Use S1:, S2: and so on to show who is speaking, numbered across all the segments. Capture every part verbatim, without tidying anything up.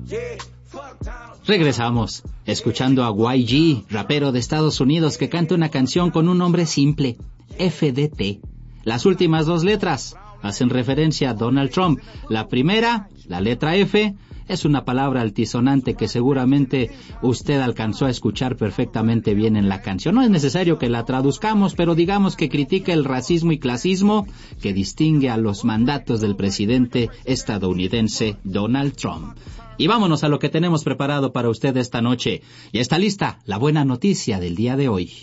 S1: Regresamos, escuchando a Y G, rapero de Estados Unidos que canta una canción con un nombre simple, F D T. Las últimas dos letras hacen referencia a Donald Trump. La primera, la letra F, es una palabra altisonante que seguramente usted alcanzó a escuchar perfectamente bien en la canción. No es necesario que la traduzcamos, pero digamos que critica el racismo y clasismo que distingue a los mandatos del presidente estadounidense Donald Trump. Y vámonos a lo que tenemos preparado para usted esta noche. Ya está lista la buena noticia del día de hoy.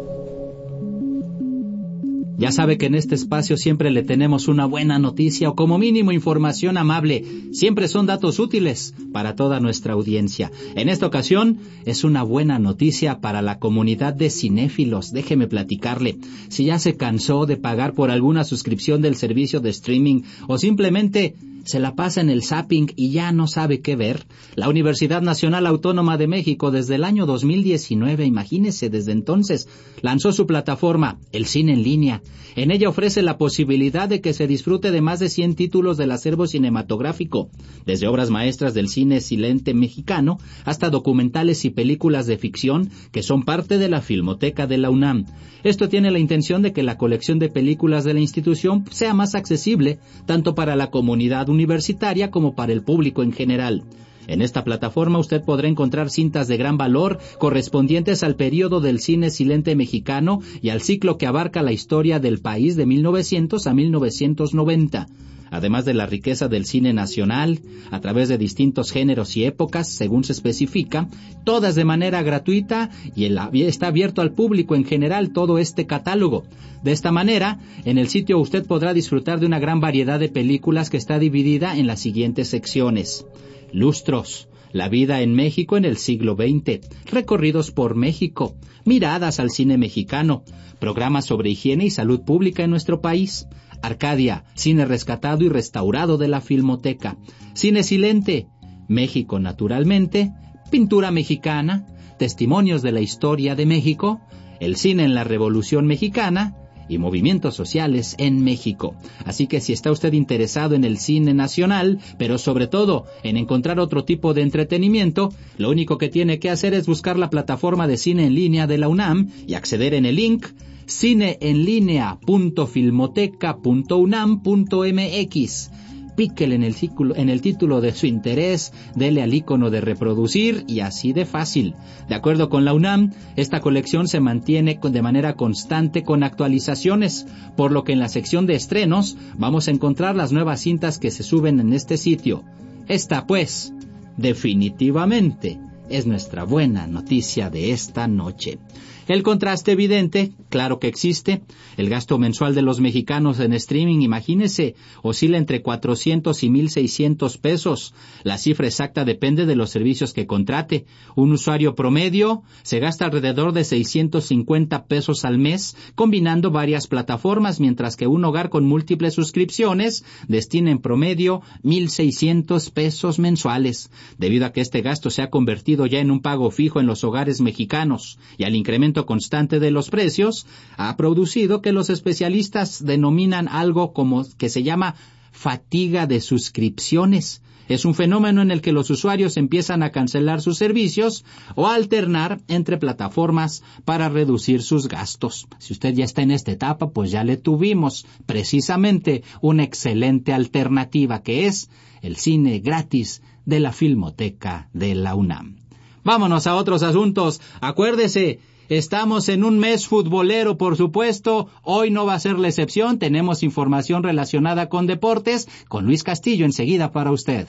S1: Ya sabe que en este espacio siempre le tenemos una buena noticia o como mínimo información amable. Siempre son datos útiles para toda nuestra audiencia. En esta ocasión es una buena noticia para la comunidad de cinéfilos. Déjeme platicarle. Si ya se cansó de pagar por alguna suscripción del servicio de streaming o simplemente se la pasa en el zapping y ya no sabe qué ver, la Universidad Nacional Autónoma de México desde el año dos mil diecinueve, imagínese, desde entonces, lanzó su plataforma, El Cine en Línea. En ella ofrece la posibilidad de que se disfrute de más de cien títulos del acervo cinematográfico, desde obras maestras del cine silente mexicano hasta documentales y películas de ficción que son parte de la Filmoteca de la UNAM. Esto tiene la intención de que la colección de películas de la institución sea más accesible, tanto para la comunidad universitaria como para el público en general. En esta plataforma usted podrá encontrar cintas de gran valor correspondientes al período del cine silente mexicano y al ciclo que abarca la historia del país de mil novecientos a mil novecientos noventa. Además de la riqueza del cine nacional, a través de distintos géneros y épocas, según se especifica, todas de manera gratuita y el, está abierto al público en general todo este catálogo. De esta manera, en el sitio usted podrá disfrutar de una gran variedad de películas que está dividida en las siguientes secciones. Lustros, la vida en México en el siglo veinte, recorridos por México, miradas al cine mexicano, programas sobre higiene y salud pública en nuestro país, Arcadia, cine rescatado y restaurado de la Filmoteca, cine silente, México naturalmente, pintura mexicana, testimonios de la historia de México, el cine en la Revolución Mexicana y movimientos sociales en México. Así que si está usted interesado en el cine nacional, pero sobre todo en encontrar otro tipo de entretenimiento, lo único que tiene que hacer es buscar la plataforma de cine en línea de la UNAM y acceder en el link cine en línea punto filmoteca punto unam punto mx. Píquele en el, círculo, en el título de su interés, dele al icono de reproducir y así de fácil. De acuerdo con la UNAM, esta colección se mantiene de manera constante con actualizaciones, por lo que en la sección de estrenos vamos a encontrar las nuevas cintas que se suben en este sitio. Esta, pues, definitivamente es nuestra buena noticia de esta noche. El contraste evidente, claro que existe. El gasto mensual de los mexicanos en streaming, imagínese, oscila entre cuatrocientos y mil seiscientos pesos. La cifra exacta depende de los servicios que contrate. Un usuario promedio se gasta alrededor de seiscientos cincuenta pesos al mes, combinando varias plataformas, mientras que un hogar con múltiples suscripciones destina en promedio mil seiscientos pesos mensuales. Debido a que este gasto se ha convertido ya en un pago fijo en los hogares mexicanos y al incremento constante de los precios, ha producido que los especialistas denominan algo como que se llama fatiga de suscripciones. Es un fenómeno en el que los usuarios empiezan a cancelar sus servicios o a alternar entre plataformas para reducir sus gastos. Si usted ya está en esta etapa, pues ya le tuvimos precisamente una excelente alternativa, que es el cine gratis de la Filmoteca de la UNAM. Vámonos a otros asuntos. Acuérdese, estamos en un mes futbolero, por supuesto. Hoy no va a ser la excepción. Tenemos información relacionada con deportes. Con Luis Castillo enseguida para usted.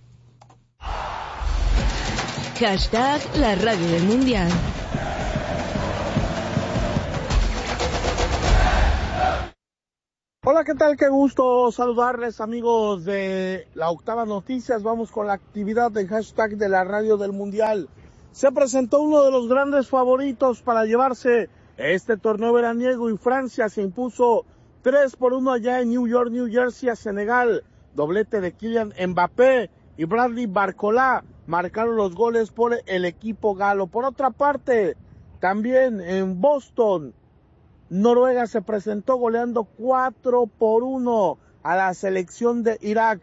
S2: Hashtag la radio del mundial.
S3: Hola, ¿qué tal? Qué gusto saludarles, amigos de La Octava Noticias. Vamos con la actividad del hashtag de la radio del mundial. Se presentó uno de los grandes favoritos para llevarse este torneo veraniego y Francia se impuso tres por uno allá en New York, New Jersey a Senegal. Doblete de Kylian Mbappé y Bradley Barcola marcaron los goles por el equipo galo. Por otra parte, también en Boston, Noruega se presentó goleando cuatro por uno a la selección de Irak.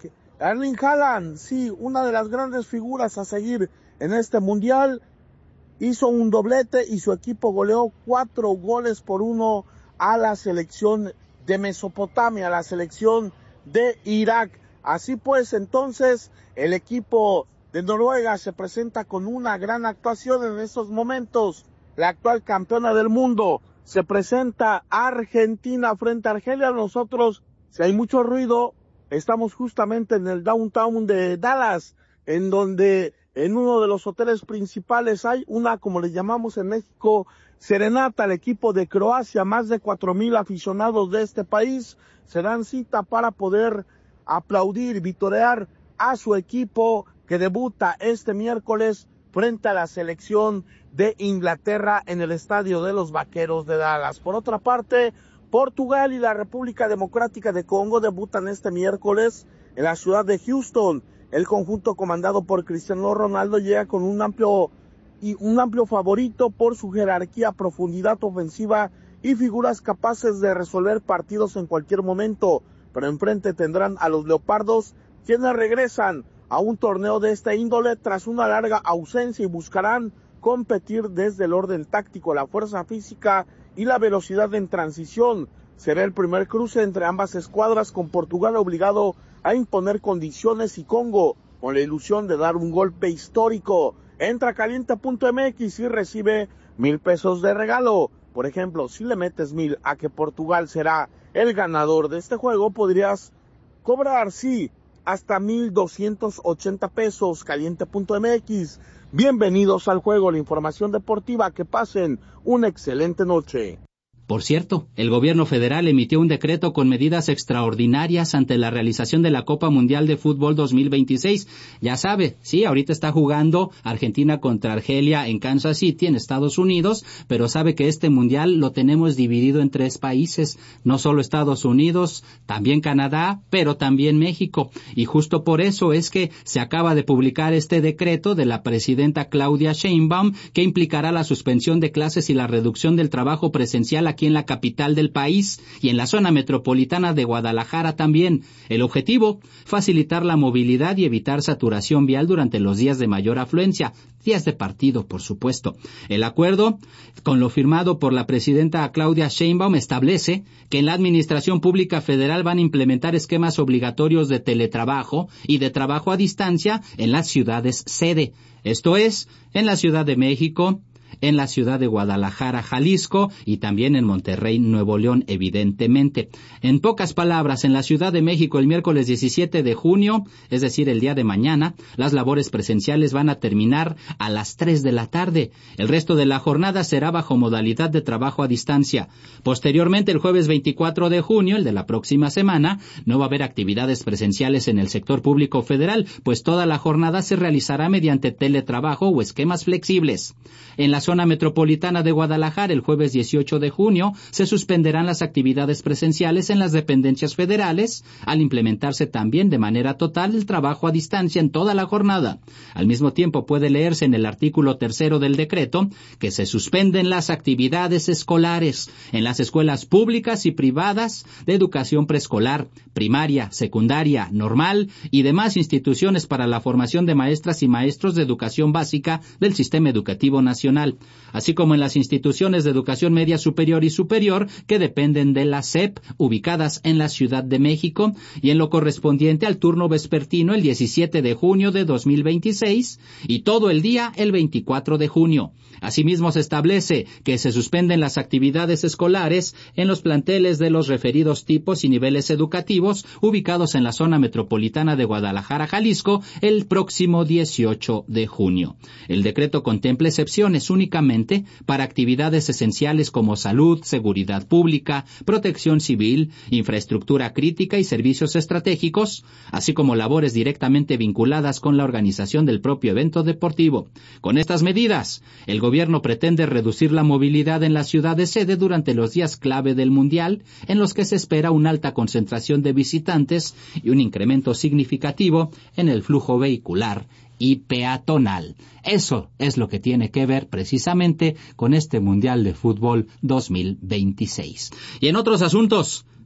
S3: Erling Haaland, sí, una de las grandes figuras a seguir en este mundial, hizo un doblete y su equipo goleó cuatro goles por uno a la selección de Mesopotamia, a la selección de Irak. Así pues, entonces, el equipo de Noruega se presenta con una gran actuación en estos momentos. La actual campeona del mundo se presenta Argentina frente a Argelia. Nosotros, si hay mucho ruido, estamos justamente en el downtown de Dallas, en donde en uno de los hoteles principales hay una, como le llamamos en México, serenata al equipo de Croacia. Más de cuatro mil aficionados de este país se dan cita para poder aplaudir, vitorear a su equipo que debuta este miércoles frente a la selección de Inglaterra en el estadio de los Vaqueros de Dallas. Por otra parte, Portugal y la República Democrática de Congo debutan este miércoles en la ciudad de Houston. El conjunto comandado por Cristiano Ronaldo llega con un amplio y un amplio favorito por su jerarquía, profundidad ofensiva y figuras capaces de resolver partidos en cualquier momento. Pero enfrente tendrán a los Leopardos, quienes regresan a un torneo de esta índole tras una larga ausencia y buscarán competir desde el orden táctico, la fuerza física y la velocidad en transición. Será el primer cruce entre ambas escuadras, con Portugal obligado a imponer condiciones y Congo con la ilusión de dar un golpe histórico. Entra a caliente punto eme equis y recibe mil pesos de regalo. Por ejemplo, si le metes mil a que Portugal será el ganador de este juego, podrías cobrar, sí, hasta mil doscientos ochenta pesos. Caliente punto eme equis. Bienvenidos al juego, la información deportiva. Que pasen una excelente noche.
S1: Por cierto, el gobierno federal emitió un decreto con medidas extraordinarias ante la realización de la Copa Mundial de Fútbol dos mil veintiséis. Ya sabe, sí, ahorita está jugando Argentina contra Argelia en Kansas City, en Estados Unidos, pero sabe que este mundial lo tenemos dividido en tres países, no solo Estados Unidos, también Canadá, pero también México. Y justo por eso es que se acaba de publicar este decreto de la presidenta Claudia Sheinbaum, que implicará la suspensión de clases y la reducción del trabajo presencial aquí en la capital del país y en la zona metropolitana de Guadalajara también. El objetivo, facilitar la movilidad y evitar saturación vial durante los días de mayor afluencia, días de partido, por supuesto. El acuerdo, con lo firmado por la presidenta Claudia Sheinbaum, establece que en la Administración Pública Federal van a implementar esquemas obligatorios de teletrabajo y de trabajo a distancia en las ciudades sede. Esto es, en la Ciudad de México, en la ciudad de Guadalajara, Jalisco, y también en Monterrey, Nuevo León, evidentemente. En pocas palabras, en la Ciudad de México el miércoles diecisiete de junio, es decir, el día de mañana, las labores presenciales van a terminar a las tres de la tarde. El resto de la jornada será bajo modalidad de trabajo a distancia. Posteriormente, el jueves veinticuatro de junio, el de la próxima semana, no va a haber actividades presenciales en el sector público federal, pues toda la jornada se realizará mediante teletrabajo o esquemas flexibles. En la zona metropolitana de Guadalajara, el jueves dieciocho de junio, se suspenderán las actividades presenciales en las dependencias federales, al implementarse también de manera total el trabajo a distancia en toda la jornada. Al mismo tiempo, puede leerse en el artículo tercero del decreto que se suspenden las actividades escolares en las escuelas públicas y privadas de educación preescolar, primaria, secundaria, normal y demás instituciones para la formación de maestras y maestros de educación básica del sistema educativo nacional, así como en las instituciones de educación media superior y superior que dependen de la S E P, ubicadas en la Ciudad de México, y en lo correspondiente al turno vespertino el diecisiete de junio de dos mil veintiséis y todo el día el veinticuatro de junio. Asimismo, se establece que se suspenden las actividades escolares en los planteles de los referidos tipos y niveles educativos ubicados en la zona metropolitana de Guadalajara, Jalisco, el próximo dieciocho de junio. El decreto contempla excepciones únicamente para actividades esenciales como salud, seguridad pública, protección civil, infraestructura crítica y servicios estratégicos, así como labores directamente vinculadas con la organización del propio evento deportivo. Con estas medidas, el gobierno pretende reducir la movilidad en la ciudad de sede durante los días clave del Mundial, en los que se espera una alta concentración de visitantes y un incremento significativo en el flujo vehicular y peatonal. Eso es lo que tiene que ver precisamente con este Mundial de Fútbol dos mil veintiséis. Y en otros asuntos,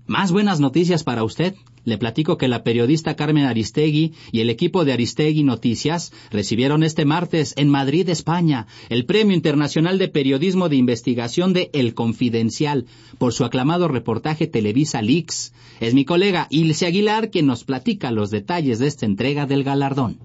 S1: Más buenas noticias para usted. Le platico que la periodista Carmen Aristegui y el equipo de Aristegui Noticias recibieron este martes en Madrid, España, el Premio Internacional de Periodismo de Investigación de El Confidencial por su aclamado reportaje Televisa Leaks. Es mi colega Ilse Aguilar quien nos platica los detalles de esta entrega del galardón.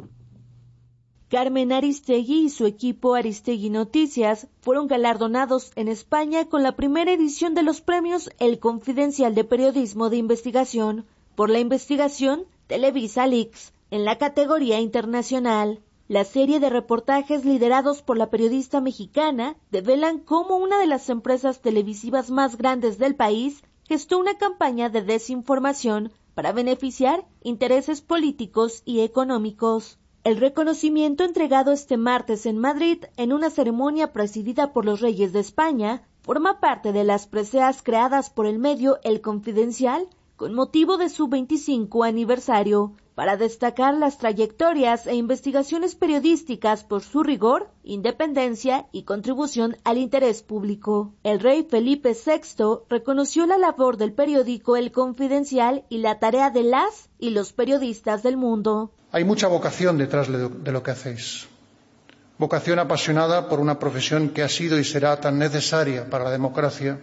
S2: Carmen Aristegui y su equipo Aristegui Noticias fueron galardonados en España con la primera edición de los premios El Confidencial de Periodismo de Investigación por la investigación Televisa Leaks en la categoría internacional. La serie de reportajes liderados por la periodista mexicana develan cómo una de las empresas televisivas más grandes del país gestó una campaña de desinformación para beneficiar intereses políticos y económicos. El reconocimiento entregado este martes en Madrid en una ceremonia presidida por los Reyes de España forma parte de las preseas creadas por el medio El Confidencial con motivo de su veinticinco aniversario, para destacar las trayectorias e investigaciones periodísticas por su rigor, independencia y contribución al interés público. El rey Felipe sexto reconoció la labor del periódico El Confidencial y la tarea de las y los periodistas del mundo.
S4: Hay mucha vocación detrás de lo que hacéis. Vocación apasionada por una profesión que ha sido y será tan necesaria para la democracia,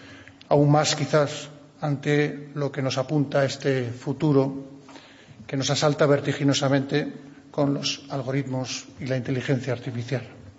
S4: aún más quizás ante lo que nos apunta este futuro que nos asalta vertiginosamente con los algoritmos y la inteligencia artificial.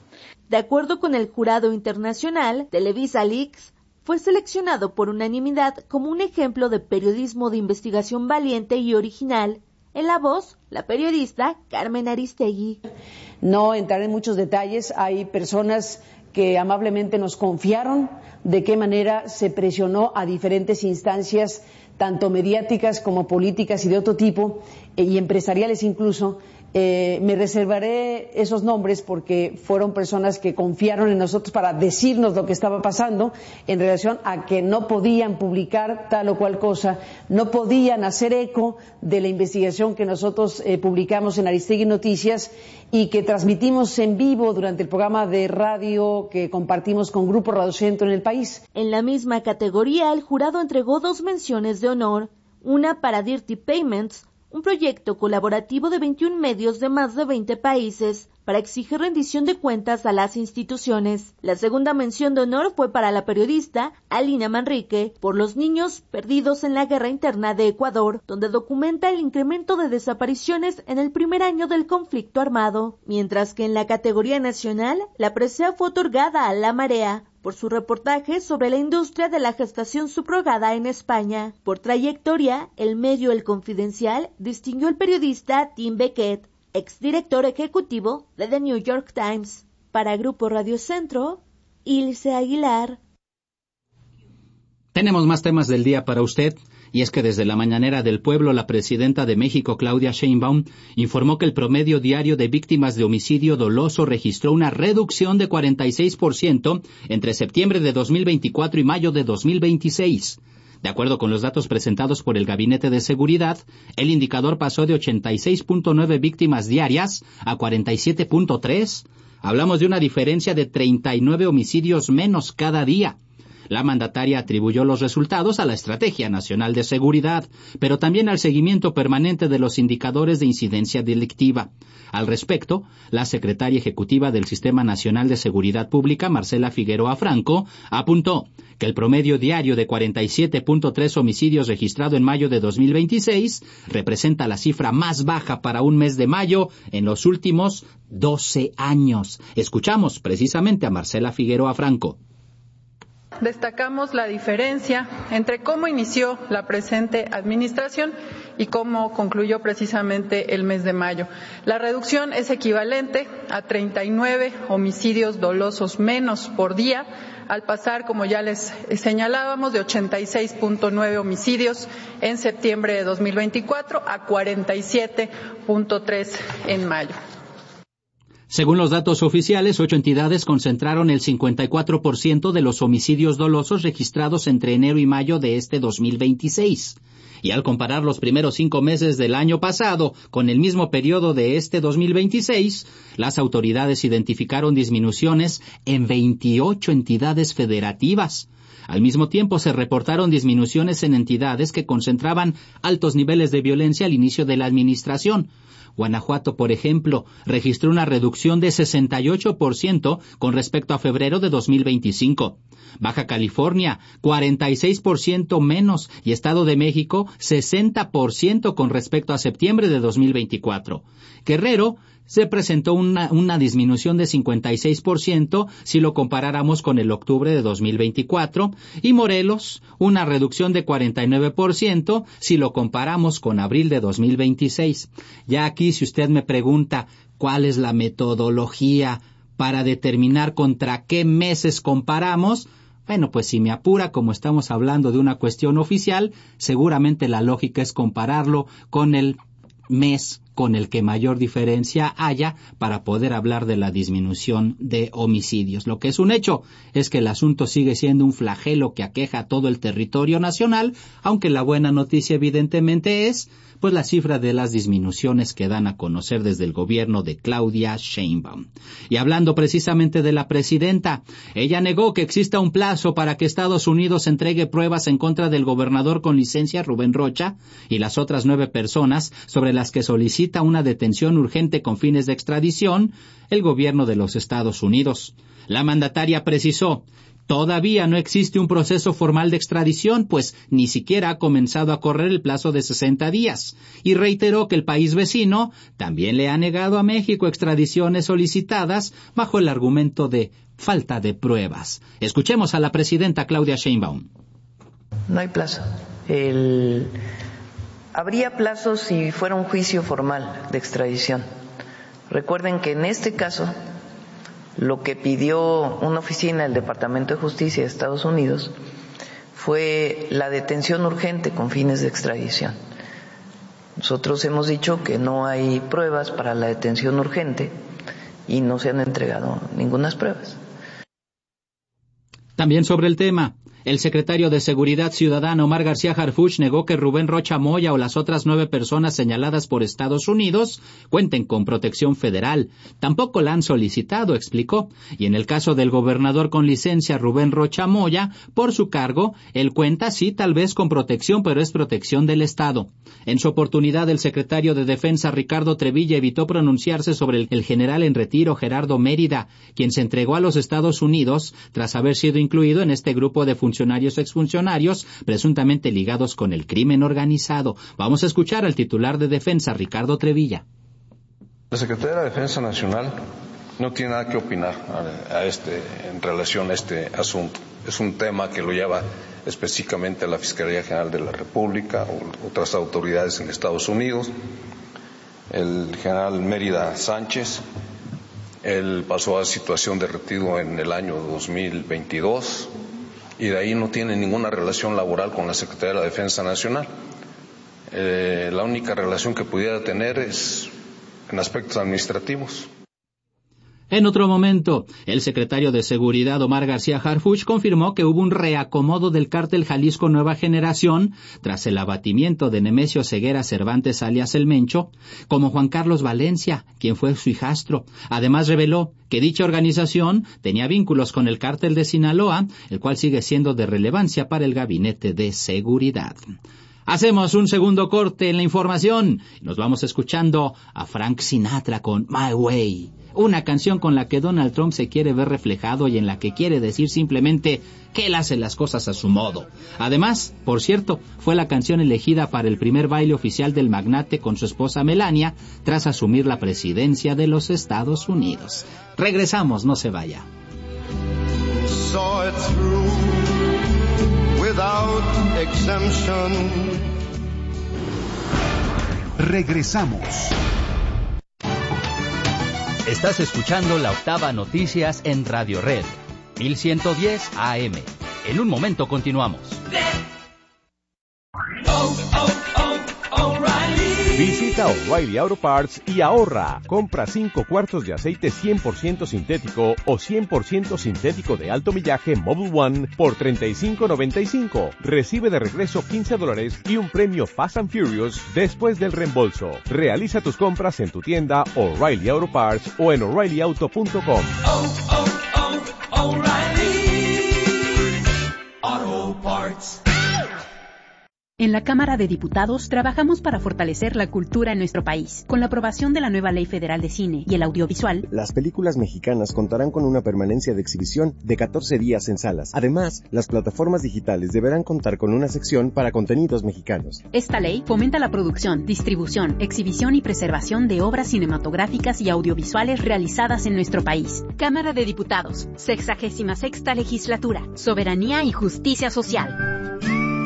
S2: De acuerdo con el jurado internacional, Televisa Leaks fue seleccionado por unanimidad como un ejemplo de periodismo de investigación valiente y original. En la voz, la periodista Carmen Aristegui.
S5: No entraré en muchos detalles, hay personas que amablemente nos confiaron de qué manera se presionó a diferentes instancias, tanto mediáticas como políticas y de otro tipo, eh, y empresariales incluso. Eh, me reservaré esos nombres porque fueron personas que confiaron en nosotros para decirnos lo que estaba pasando en relación a que no podían publicar tal o cual cosa, no podían hacer eco de la investigación que nosotros eh, publicamos en Aristegui Noticias y que transmitimos en vivo durante el programa de radio que compartimos con Grupo Radio Centro en el país.
S2: En la misma categoría, el jurado entregó dos menciones de honor, una para Dirty Payments, un proyecto colaborativo de veintiún medios de más de veinte países para exigir rendición de cuentas a las instituciones. La segunda mención de honor fue para la periodista Alina Manrique por los niños perdidos en la guerra interna de Ecuador, donde documenta el incremento de desapariciones en el primer año del conflicto armado, mientras que en la categoría nacional la presea fue otorgada a La Marea por su reportaje sobre la industria de la gestación subrogada en España. Por trayectoria, el medio El Confidencial distinguió al periodista Tim Beckett, exdirector ejecutivo de The New York Times. Para Grupo Radio Centro, Ilse Aguilar.
S1: Tenemos más temas del día para usted, y es que desde la mañanera del pueblo la presidenta de México, Claudia Sheinbaum, informó que el promedio diario de víctimas de homicidio doloso registró una reducción de cuarenta y seis por ciento entre septiembre de dos mil veinticuatro y mayo de dos mil veintiséis. De acuerdo con los datos presentados por el Gabinete de Seguridad, el indicador pasó de ochenta y seis punto nueve víctimas diarias a cuarenta y siete punto tres. Hablamos de una diferencia de treinta y nueve homicidios menos cada día. La mandataria atribuyó los resultados a la Estrategia Nacional de Seguridad, pero también al seguimiento permanente de los indicadores de incidencia delictiva. Al respecto, la secretaria ejecutiva del Sistema Nacional de Seguridad Pública, Marcela Figueroa Franco, apuntó que el promedio diario de cuarenta y siete punto tres homicidios registrado en mayo de dos mil veintiséis representa la cifra más baja para un mes de mayo en los últimos doce años. Escuchamos precisamente a Marcela Figueroa Franco.
S6: Destacamos la diferencia entre cómo inició la presente administración y cómo concluyó precisamente el mes de mayo. La reducción es equivalente a treinta y nueve homicidios dolosos menos por día, al pasar, como ya les señalábamos, de ochenta y seis punto nueve homicidios en septiembre de dos mil veinticuatro a cuarenta y siete punto tres en mayo.
S1: Según los datos oficiales, ocho entidades concentraron el cincuenta y cuatro por ciento de los homicidios dolosos registrados entre enero y mayo de este dos mil veintiséis. Y al comparar los primeros cinco meses del año pasado con el mismo periodo de este dos mil veintiséis, las autoridades identificaron disminuciones en veintiocho entidades federativas. Al mismo tiempo, se reportaron disminuciones en entidades que concentraban altos niveles de violencia al inicio de la administración. Guanajuato, por ejemplo, registró una reducción de sesenta y ocho por ciento con respecto a febrero de dos mil veinticinco. Baja California, cuarenta y seis por ciento menos, y Estado de México, sesenta por ciento con respecto a septiembre de dos mil veinticuatro. Guerrero se presentó una, una disminución de cincuenta y seis por ciento si lo comparáramos con el octubre de dos mil veinticuatro, y Morelos, una reducción de cuarenta y nueve por ciento si lo comparamos con abril de dos mil veintiséis. Ya aquí, si usted me pregunta cuál es la metodología para determinar contra qué meses comparamos, bueno, pues si me apura, como estamos hablando de una cuestión oficial, seguramente la lógica es compararlo con el mes con el que mayor diferencia haya para poder hablar de la disminución de homicidios. Lo que es un hecho es que el asunto sigue siendo un flagelo que aqueja a todo el territorio nacional, aunque la buena noticia evidentemente es pues la cifra de las disminuciones que dan a conocer desde el gobierno de Claudia Sheinbaum. Y hablando precisamente de la presidenta, ella negó que exista un plazo para que Estados Unidos entregue pruebas en contra del gobernador con licencia Rubén Rocha y las otras nueve personas sobre las que solicita una detención urgente con fines de extradición el gobierno de los Estados Unidos. La mandataria precisó: todavía no existe un proceso formal de extradición, pues ni siquiera ha comenzado a correr el plazo de sesenta días, y reiteró que el país vecino también le ha negado a México extradiciones solicitadas bajo el argumento de falta de pruebas. Escuchemos a la presidenta Claudia Sheinbaum.
S7: No hay plazo. El... Habría plazo si fuera un juicio formal de extradición. Recuerden que en este caso lo que pidió una oficina del Departamento de Justicia de Estados Unidos fue la detención urgente con fines de extradición. Nosotros hemos dicho que no hay pruebas para la detención urgente y no se han entregado ninguna pruebas.
S1: También sobre el tema, el secretario de Seguridad Ciudadana, Omar García Harfuch, negó que Rubén Rocha Moya o las otras nueve personas señaladas por Estados Unidos cuenten con protección federal. Tampoco la han solicitado, explicó. Y en el caso del gobernador con licencia, Rubén Rocha Moya, por su cargo, él cuenta, sí, tal vez con protección, pero es protección del Estado. En su oportunidad, el secretario de Defensa, Ricardo Trevilla, evitó pronunciarse sobre el, el general en retiro, Gerardo Mérida, quien se entregó a los Estados Unidos tras haber sido incluido en este grupo de funcionarios funcionarios exfuncionarios presuntamente ligados con el crimen organizado. Vamos a escuchar al titular de Defensa, Ricardo Trevilla.
S8: La Secretaría de Defensa Nacional no tiene nada que opinar a, a este, en relación a este asunto. Es un tema que lo lleva específicamente a la Fiscalía General de la República o otras autoridades en Estados Unidos. El general Mérida Sánchez, él pasó a situación de retiro en el año dos mil veintidós. Y de ahí no tiene ninguna relación laboral con la Secretaría de la Defensa Nacional. Eh, la única relación que pudiera tener es en aspectos administrativos.
S1: En otro momento, el secretario de Seguridad, Omar García Harfuch, confirmó que hubo un reacomodo del cártel Jalisco Nueva Generación tras el abatimiento de Nemesio Ceguera Cervantes alias El Mencho, como Juan Carlos Valencia, quien fue su hijastro. Además reveló que dicha organización tenía vínculos con el cártel de Sinaloa, el cual sigue siendo de relevancia para el Gabinete de Seguridad. Hacemos un segundo corte en la información. Nos vamos escuchando a Frank Sinatra con My Way, una canción con la que Donald Trump se quiere ver reflejado y en la que quiere decir simplemente que él hace las cosas a su modo. Además, por cierto, fue la canción elegida para el primer baile oficial del magnate con su esposa Melania tras asumir la presidencia de los Estados Unidos. Regresamos, no se vaya.
S9: Saw it through without exemption.
S10: Regresamos.
S11: Estás escuchando La Octava Noticias en Radio Red, mil ciento diez A M. En un momento continuamos.
S12: Visita O'Reilly Auto Parts y ahorra. Compra cinco cuartos de aceite cien por ciento sintético o cien por ciento sintético de alto millaje Mobil One por treinta y cinco noventa y cinco. Recibe de regreso quince dólares y un premio Fast and Furious después del reembolso. Realiza tus compras en tu tienda O'Reilly Auto Parts o en O'Reilly Auto punto com.
S9: Oh, oh, oh, O'Reilly Auto
S13: En la Cámara de Diputados trabajamos para fortalecer la cultura en nuestro país. Con la aprobación de la nueva Ley Federal de Cine y el audiovisual,
S14: las películas mexicanas contarán con una permanencia de exhibición de catorce días en salas. Además, las plataformas digitales deberán contar con una sección para contenidos mexicanos.
S13: Esta ley fomenta la producción, distribución, exhibición y preservación de obras cinematográficas y audiovisuales realizadas en nuestro país. Cámara de Diputados, sexagésima sexta legislatura, soberanía y justicia social.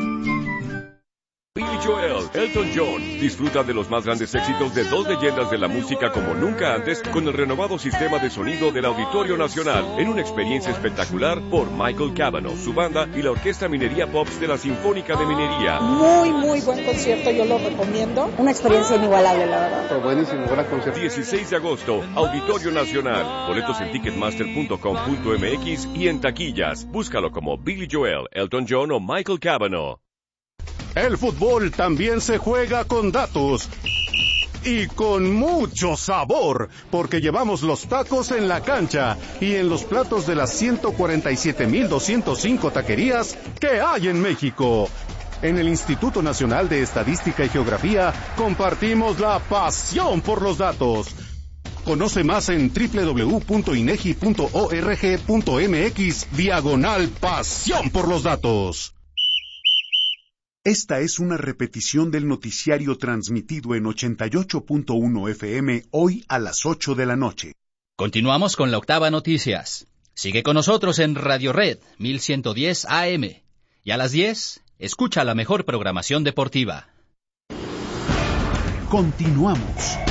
S12: Billy Joel, Elton John, disfruta de los más grandes éxitos de dos leyendas de la música como nunca antes con el renovado sistema de sonido del Auditorio Nacional en una experiencia espectacular por Michael Cavanaugh, su banda y la Orquesta Minería Pops de la Sinfónica de Minería.
S15: Muy, muy buen concierto, yo lo recomiendo. Una experiencia inigualable, la verdad.
S12: Pero buenísimo, gran concierto. dieciséis de agosto, Auditorio Nacional. Boletos en ticketmaster punto com punto m x y en taquillas. Búscalo como Billy Joel, Elton John o Michael Cavanaugh.
S16: El fútbol también se juega con datos y con mucho sabor, porque llevamos los tacos en la cancha y en los platos de las ciento cuarenta y siete mil doscientos cinco taquerías que hay en México. En el Instituto Nacional de Estadística y Geografía compartimos la pasión por los datos. Conoce más en doble u doble u doble u punto inegi punto org punto m x diagonal pasión por los datos.
S10: Esta es una repetición del noticiario transmitido en ochenta y ocho punto uno F M hoy a las ocho de la noche.
S11: Continuamos con la Octava Noticias. Sigue con nosotros en Radio Red mil ciento diez A M. Y a las diez, escucha la mejor programación deportiva.
S10: Continuamos.